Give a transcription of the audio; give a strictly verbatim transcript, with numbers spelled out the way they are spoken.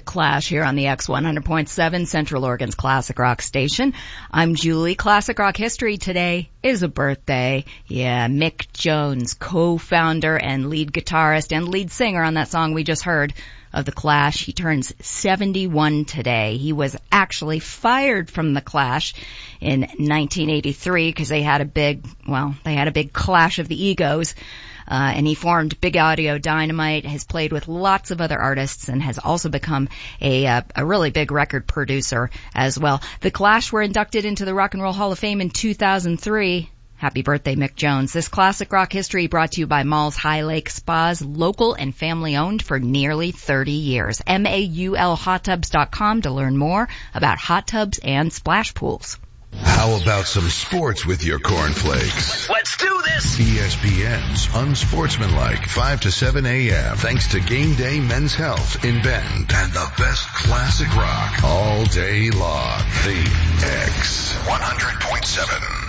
Clash here on the X one hundred point seven, Central Oregon's classic rock station. I'm Julie. Classic rock history today is a birthday. Yeah, Mick Jones, co-founder and lead guitarist and lead singer on that song we just heard of The Clash. He turns seventy-one today. He was actually fired from The Clash in nineteen eighty-three because they had a big, well, they had a big clash of the egos. Uh, and he formed Big Audio Dynamite, has played with lots of other artists, and has also become a, uh, a really big record producer as well. The Clash were inducted into the Rock and Roll Hall of Fame in two thousand three. Happy birthday, Mick Jones. This classic rock history brought to you by Malls High Lake Spas, local and family owned for nearly thirty years. M A U L hot tubs dot com to learn more about hot tubs and splash pools. How about some sports with your cornflakes? Let's do this! E S P N's Unsportsmanlike, five to seven a.m. Thanks to Game Day Men's Health in Bend and the best classic rock all day long. The X one hundred point seven.